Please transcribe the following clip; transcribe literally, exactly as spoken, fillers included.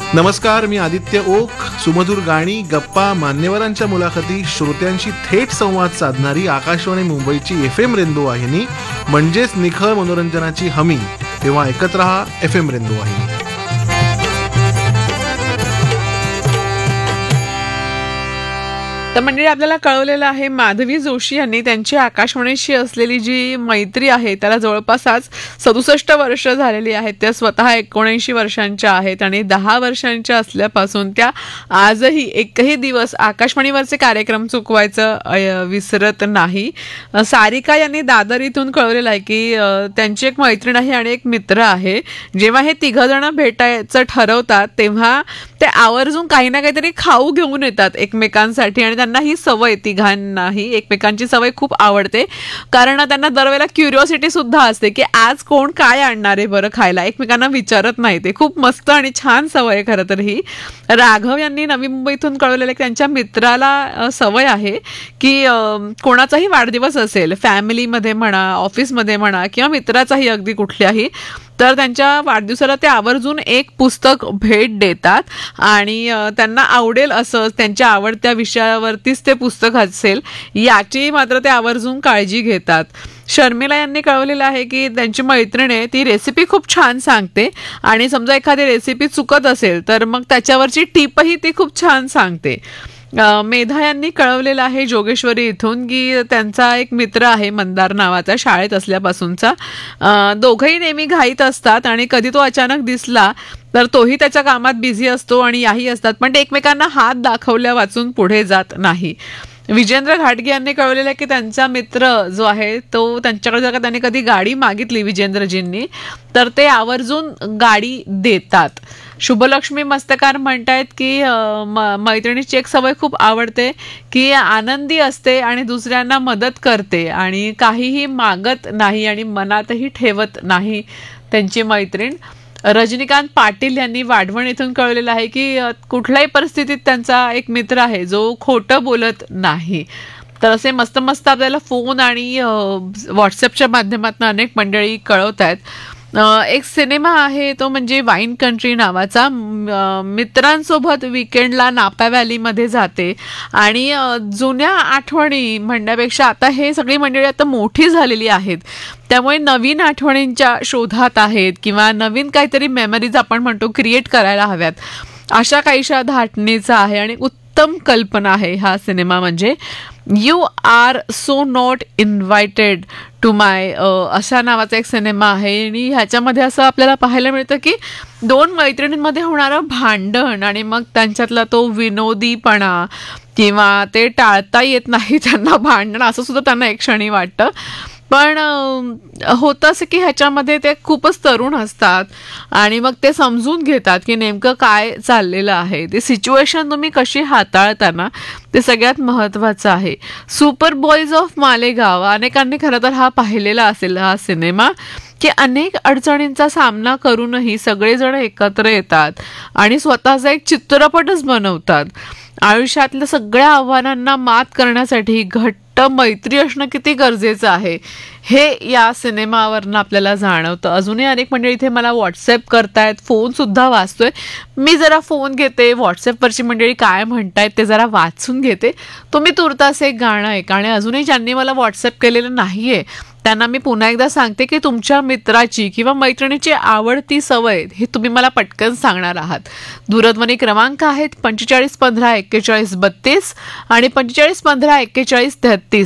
नमस्कार, मी आदित्य ओक. सुमधुर गाणी, गप्पा, मान्यवरांच्या मुलाखती, श्रोत्यांशी थेट संवाद साधणारी आकाशवाणी मुंबईची एफ एम रेनबो वाहिनी म्हणजेच निखळ मनोरंजनाची हमी. तेव्हा ऐकत रहा एफ एम रेनबो वाहिनी. तर म्हणजे आपल्याला कळवलेलं आहे माधवी जोशी यांनी त्यांची आकाशवाणीशी असलेली जी मैत्री आहे त्याला जवळपास आज सदुसष्ट वर्ष झालेली आहेत. त्या स्वतः एकोणऐंशी वर्षांच्या आहेत आणि दहा वर्षांच्या असल्यापासून त्या आजही एकही दिवस आकाशवाणीवरचे कार्यक्रम चुकवायचं विसरत नाही. सारिका यांनी दादर इथून कळवलेलं आहे की त्यांची एक मैत्रीण आहे आणि एक मित्र आहे. जेव्हा हे तिघ जण भेटायचं ठरवतात तेव्हा ते आवर्जून काही ना काहीतरी खाऊ घेऊन येतात एकमेकांसाठी आणि त्यांना ही सवय, तिघांनाही एकमेकांची सवय खूप आवडते. कारण त्यांना दरवेळेला क्युरिओसिटी सुद्धा असते की आज कोण काय आणणार आहे बरं खायला, एकमेकांना विचारत नाही. ते खूप मस्त आणि छान सवय आहे खरं तर ही. राघव यांनी नवी मुंबईतून कळवलेलं की त्यांच्या मित्राला सवय आहे की कोणाचाही वाढदिवस असेल, फॅमिलीमध्ये म्हणा, ऑफिसमध्ये म्हणा किंवा मित्राचाही अगदी कुठल्याही, तर त्यांच्या वाढदिवसाला ते आवर्जून एक पुस्तक भेट देतात आणि त्यांना आवडेल असं त्यांच्या आवडत्या विषयावरतीच ते पुस्तक असेल याची मात्र ते आवर्जून काळजी घेतात. शर्मिला यांनी कळवलेलं आहे की त्यांची मैत्रीण आहे ती रेसिपी खूप छान सांगते आणि समजा एखादी रेसिपी चुकत असेल तर मग त्याच्यावरची टिपही ती खूप छान सांगते. मेधा यांनी कळवलेलं आहे जोगेश्वरी इथून की त्यांचा एक मित्र आहे मंदार नावाचा, शाळेत असल्यापासूनचा. दोघंही नेहमी घाईत असतात आणि कधी तो अचानक दिसला तर तोही त्याच्या कामात बिझी असतो आणि याही असतात, पण ते एकमेकांना हात दाखवल्या वाचून पुढे जात नाही. विजेंद्र घाटगे यांनी कळवलेलं आहे की त्यांचा मित्र जो आहे तो त्यांच्याकडे जर का त्यांनी कधी गाडी मागितली विजेंद्रजींनी तर ते आवर्जून गाडी देतात. शुभलक्ष्मी मस्तकार म्हणतायत की मैत्रिणीची एक सवय खूप आवडते की आनंदी असते आणि दुसऱ्यांना मदत करते आणि काहीही मागत नाही आणि मनातही ठेवत नाही त्यांची मैत्रीण. रजनीकांत पाटील यांनी वाढवण इथून कळवलेलं आहे की कुठल्याही परिस्थितीत त्यांचा एक मित्र आहे जो खोटं बोलत नाही. तर असे मस्त मस्त आपल्याला फोन आणि व्हॉट्सअपच्या माध्यमातून अनेक मंडळी कळवत आहेत. एक सिनेमा आहे तो म्हणजे वाईन कंट्री नावाचा. मित्रांसोबत विकेंडला नापा व्हॅलीमध्ये जाते आणि जुन्या आठवणी म्हणण्यापेक्षा आता हे सगळी मंडळी आता मोठी झालेली आहेत त्यामुळे नवीन आठवणींच्या शोधात आहेत किंवा नवीन काहीतरी मेमरीज आपण म्हणतो क्रिएट करायला हव्यात अशा काहीशा धाटणीचा आहे आणि उत्तम कल्पना आहे हा सिनेमा. म्हणजे you are so not invited to माय अशा नावाचा एक सिनेमा आहे आणि ह्याच्यामध्ये असं आपल्याला पाहायला मिळतं की दोन मैत्रिणींमध्ये होणारं भांडण आणि मग त्यांच्यातला तो विनोदीपणा किंवा ते टाळता येत नाही त्यांना भांडण असं सुद्धा त्यांना एक क्षणी वाटतं. पण होतं असं की ह्याच्यामध्ये ते खूपच तरुण असतात आणि मग ते समजून घेतात की नेमकं काय चाललेलं आहे. ते सिच्युएशन तुम्ही कशी हाताळता ना ते सगळ्यात महत्त्वाचं आहे. सुपर बॉयज ऑफ मालेगाव अनेकांनी खरं तर हा पाहिलेला असेल हा सिनेमा की अनेक अडचणींचा सामना करूनही सगळेजण एकत्र येतात आणि स्वतःचा एक चित्रपटच बनवतात. आयुष्यातल्या सगळ्या आव्हानांना मात करण्यासाठी घट्ट मैत्री असणं किती गरजेचं आहे हे या सिनेमावरनं आपल्याला जाणवतं. अजूनही अनेक मंडळी इथे मला व्हॉट्सअप करतायत, फोन सुद्धा वाचतोय. मी जरा फोन घेते, व्हॉट्सअपवरची मंडळी काय म्हणतायत ते जरा वाचून घेते. तुम्ही तुर्तास एक गाणं ऐका आणि अजूनही ज्यांनी मला व्हॉट्सअप केलेलं नाहीये त्यांना मी पुन्हा एकदा सांगते की तुमच्या मित्राची किंवा मैत्रिणीची आवडती सवय हे तुम्ही मला पटकन सांगणार आहात. दूरध्वनी क्रमांक आहेत पंचेचाळीस पंधरा एक्केचाळीस बत्तीस आणि पंचेचाळीस पंधरा एक्केचाळीस तेहतीस.